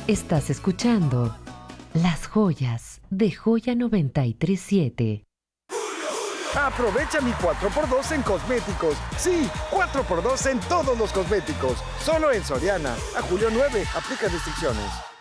Estás escuchando Las Joyas de Joya 937. Aprovecha mi 4x2 en cosméticos. Sí, 4x2 en todos los cosméticos. Solo en Soriana. A julio 9. Aplica restricciones.